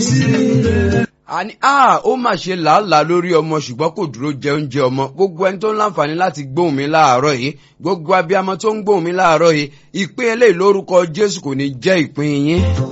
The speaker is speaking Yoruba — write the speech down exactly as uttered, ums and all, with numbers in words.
àní a ó mà ṣe làálàá lórí ọmọ ṣùgbọ́n kò dúró jẹ oúnjẹ ọmọ. Gbogbo ẹni tó ń láǹfààní láti gbóhùn mi láàárọ̀ yìí, gbogbo abiyamọ tó ń gbóhùn mi láàárọ̀ yìí, ìpín eléyìí lórúkọ Jésù kò ní jẹ́ ìpín yín.